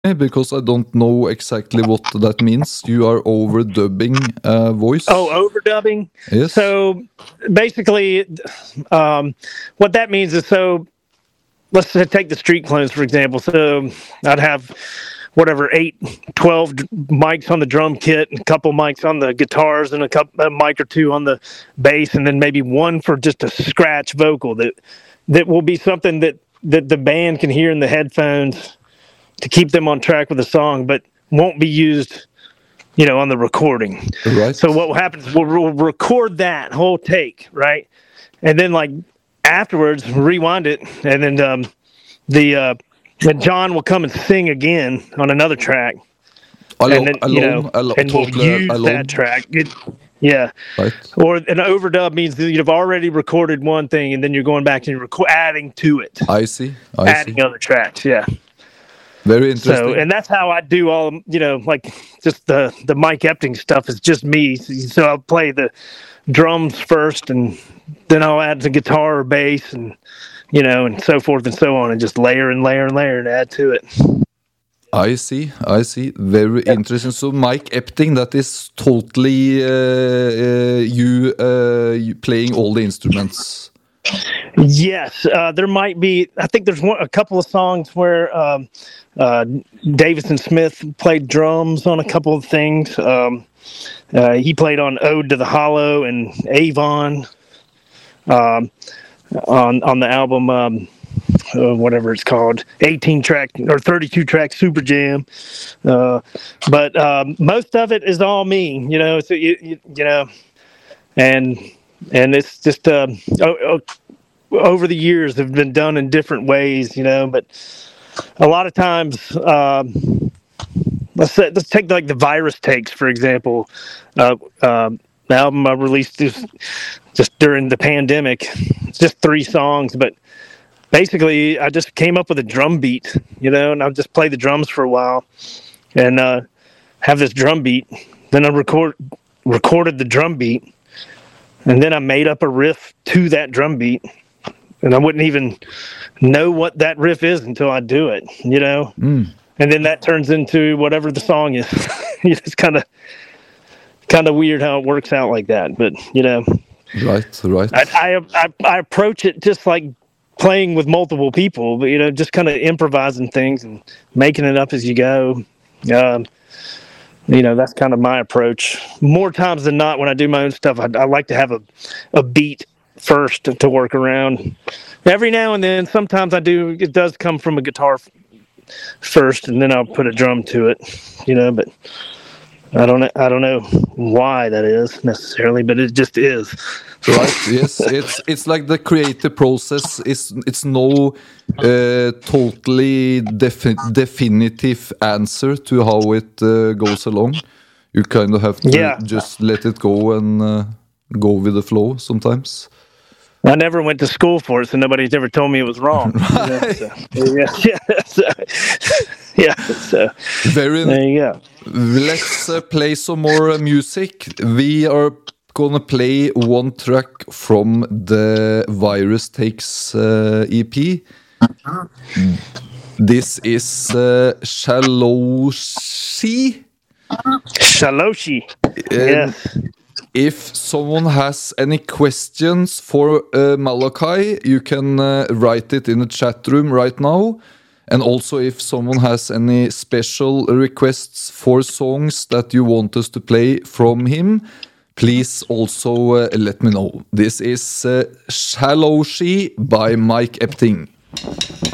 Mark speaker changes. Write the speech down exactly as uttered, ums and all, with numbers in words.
Speaker 1: Because I don't know exactly what that means. You are overdubbing uh, voice.
Speaker 2: Oh, overdubbing?
Speaker 1: Yes.
Speaker 2: So basically, um, what that means is, so let's take the Street Clones, for example. So I'd have whatever, eight, twelve mics on the drum kit, and a couple mics on the guitars, and a couple a mic or two on the bass, and then maybe one for just a scratch vocal that that will be something that, that the band can hear in the headphones to keep them on track with the song, but won't be used, you know, on the recording.
Speaker 1: Right.
Speaker 2: So what happens is we'll, we'll record that whole take, right? And then, like, afterwards, rewind it, and then um, the uh, then John will come and sing again on another track.
Speaker 1: Alone,
Speaker 2: and then,
Speaker 1: alone,
Speaker 2: you know,
Speaker 1: alone,
Speaker 2: and we'll
Speaker 1: totally
Speaker 2: use
Speaker 1: alone.
Speaker 2: that track. It, yeah.
Speaker 1: Right.
Speaker 2: Or an overdub means that you've already recorded one thing, and then you're going back and reco- adding to it.
Speaker 1: I see. I
Speaker 2: adding
Speaker 1: see.
Speaker 2: other tracks, yeah.
Speaker 1: Very interesting.
Speaker 2: So, and that's how I do all, you know, like just the, the Mike Epting stuff is just me. So I'll play the drums first, and then I'll add the guitar or bass, and, you know, and so forth and so on, and just layer and layer and layer and add to it.
Speaker 1: I see, I see. Very yeah. interesting. So Mike Epting, that is totally uh, uh, you, uh, you playing all the instruments.
Speaker 2: Yes, uh, there might be. I think there's one, a couple of songs where um, uh, Davison Smith played drums on a couple of things. Um, uh, he played on "Ode to the Hollow" and "Avon" um, on on the album, um, uh, whatever it's called, eighteen track or thirty-two track Super Jam. Uh, but um, most of it is all me, you know. So you you, you know, and and it's just. Uh, oh, oh, over the years have been done in different ways, you know, but a lot of times, um, let's say, let's take like the Virus Takes, for example. Uh, uh, the album I released just, just during the pandemic. It's just three songs, but basically I just came up with a drum beat, you know, and I'll just play the drums for a while and uh, have this drum beat. Then I record recorded the drum beat, and then I made up a riff to that drum beat. And I wouldn't even know what that riff is until I do it, you know?
Speaker 1: Mm.
Speaker 2: And then that turns into whatever the song is. It's kind of kind of weird how it works out like that. But, you know.
Speaker 1: Right, right.
Speaker 2: I, I, I, I approach it just like playing with multiple people, but, you know, just kind of improvising things and making it up as you go. Um, you know, that's kind of my approach. More times than not, when I do my own stuff, I, I like to have a, a beat first to work around. Every now and then, sometimes I do, it does come from a guitar first, and then I'll put a drum to it, you know, but I don't know, I don't know why that is necessarily, but it just is.
Speaker 1: Right, yes, it's it's like the creative process is, it's no uh, totally defi definitive answer to how it uh, goes along. You kind of have to
Speaker 2: yeah.
Speaker 1: just let it go and uh, go with the flow sometimes.
Speaker 2: I never went to school for it, so nobody's ever told me it was wrong.
Speaker 1: Right.
Speaker 2: You know, so, yeah, yeah, so, yeah. So
Speaker 1: very.
Speaker 2: There you go.
Speaker 1: Let's uh, play some more uh, music. We are gonna play one track from the Virus Takes uh, E P. This is uh, Shaloshi.
Speaker 2: Shaloshi. Yes.
Speaker 1: If someone has any questions for uh, Malachi, you can uh, write it in the chat room right now. And also if someone has any special requests for songs that you want us to play from him, please also uh, let me know. This is uh, Shaloshi by Mike Epting.